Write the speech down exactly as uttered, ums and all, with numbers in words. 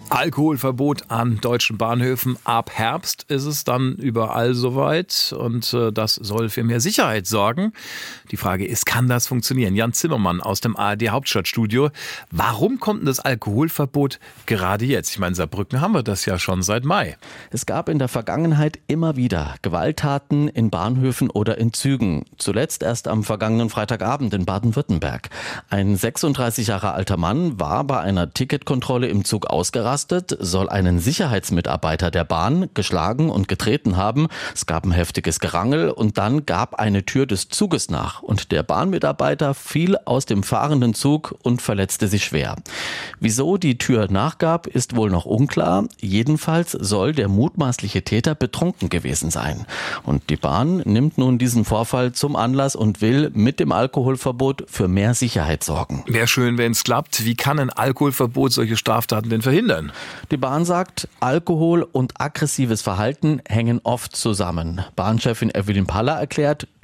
Alkoholverbot an deutschen Bahnhöfen. Ab Herbst ist es dann überall soweit und äh, das soll für mehr Sicherheit sorgen. Die Frage ist, kann das funktionieren? Jan Zimmermann aus dem A R D Hauptstadtstudio. Warum kommt denn das Alkoholverbot gerade jetzt? Ich meine, in Saarbrücken haben wir das ja schon seit Mai. Es gab in der Vergangenheit immer wieder Gewalttaten in Bahnhöfen oder in Zügen. Zuletzt erst am vergangenen Freitagabend in Baden-Württemberg. Ein sechsunddreißig Jahre alter Mann war bei einer Ticketkontrolle im Zug ausgerastet, soll einen Sicherheitsmitarbeiter der Bahn geschlagen und getreten haben. Es gab ein heftiges Gerangel und dann gab eine Tür des Zuges nach und der Bahnmitarbeiter fiel aus dem fahrenden Zug und verletzte sich schwer. Wieso die Tür nachgab, ist wohl noch unklar. Jedenfalls soll der mutmaßliche Täter betrunken gewesen sein. Und die Bahn nimmt nun diesen Vorfall zum Anlass und will mit dem Alkoholverbot für mehr Sicherheit sorgen. Wäre schön, wenn es klappt. Wie kann ein Alkoholverbot solche Straftaten denn verhindern? Die Bahn sagt, Alkohol und aggressives Verhalten hängen oft zusammen. Bahnchefin Evelyn Paller erklärt,